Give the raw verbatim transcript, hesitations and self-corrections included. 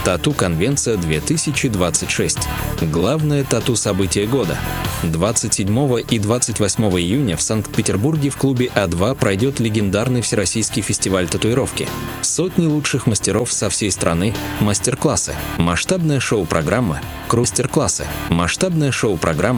Тату-конвенция две тысячи двадцать шесть. Главное тату-событие года. двадцать седьмого и двадцать восьмого июня в Санкт-Петербурге в клубе А два пройдет легендарный всероссийский фестиваль татуировки. Сотни лучших мастеров со всей страны, мастер-классы, масштабная шоу-программа, крустер-классы, масштабная шоу-программа,